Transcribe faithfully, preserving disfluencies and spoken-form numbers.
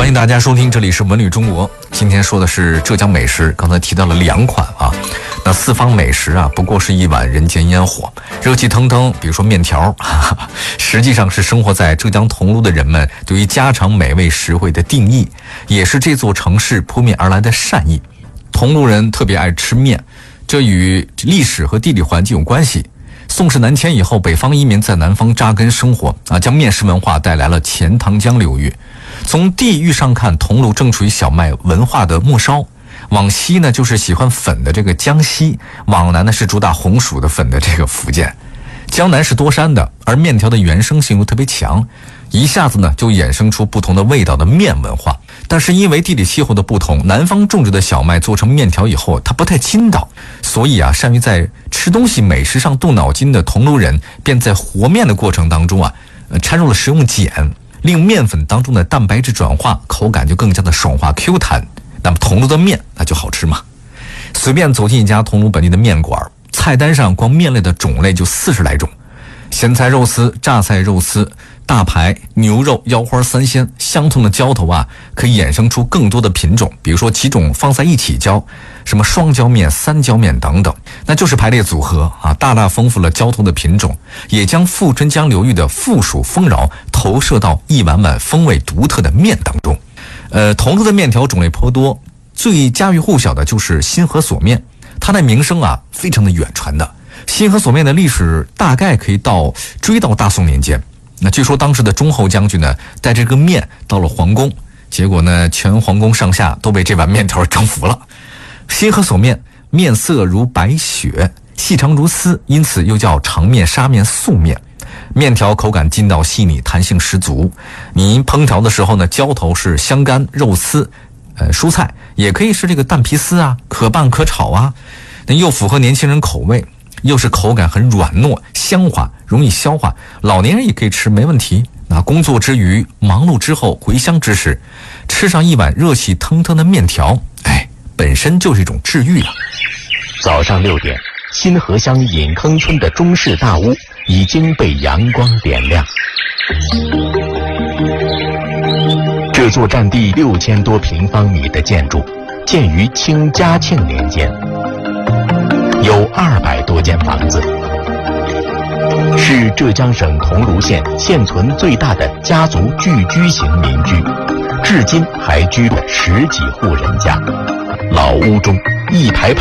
欢迎大家收听，这里是文旅中国。今天说的是浙江美食，刚才提到了两款啊。那四方美食啊，不过是一碗人间烟火，热气腾腾。比如说面条，哈哈，实际上是生活在浙江桐庐的人们对于家常美味实惠的定义，也是这座城市扑面而来的善意。桐庐人特别爱吃面，这与历史和地理环境有关系。宋氏南迁以后，北方移民在南方扎根生活啊，将面食文化带来了钱塘江流域。从地域上看，桐庐正处于小麦文化的末梢，往西呢就是喜欢粉的这个江西，往南呢是主打红薯的粉的这个福建。江南是多山的，而面条的原生性又特别强，一下子呢就衍生出不同的味道的面文化。但是因为地理气候的不同，南方种植的小麦做成面条以后，它不太筋道，所以啊，善于在吃东西美食上动脑筋的桐庐人，便在和面的过程当中啊，呃、掺入了食用碱，令面粉当中的蛋白质转化，口感就更加的爽滑 Q 弹。那么桐庐的面那就好吃嘛。随便走进一家桐庐本地的面馆，菜单上光面类的种类就四十来种，咸菜肉丝、榨菜肉丝、大排、牛肉、腰花三鲜，相同的浇头啊，可以衍生出更多的品种，比如说几种放在一起浇，什么双浇面、三浇面等等，那就是排列组合啊，大大丰富了浇头的品种，也将富春江流域的富庶丰饶投射到一碗碗风味独特的面当中。呃，桐庐的面条种类颇多，最家喻户晓的就是新河锁面，它的名声啊非常的远传的。新河锁面的历史大概可以到追到大宋年间。那据说当时的忠厚将军呢，带这个面到了皇宫，结果呢，全皇宫上下都被这碗面条征服了。新河锁面，面色如白雪，细长如丝，因此又叫长面、沙面、素面。面条口感筋道细腻，弹性十足。您烹调的时候呢，浇头是香干、肉丝、呃蔬菜，也可以是这个蛋皮丝啊，可拌可炒啊。那又符合年轻人口味，又是口感很软糯、香滑，容易消化，老年人也可以吃，没问题。那工作之余、忙碌之后、回乡之时，吃上一碗热气腾腾的面条，哎，本身就是一种治愈啊。 早上六点，新河乡引坑村的中式大屋已经被阳光点亮。这座占地六千多平方米的建筑，建于清嘉庆年间，有二百多间房子，是浙江省桐庐县现存最大的家族聚居型民居，至今还居住十几户人家。老屋中一排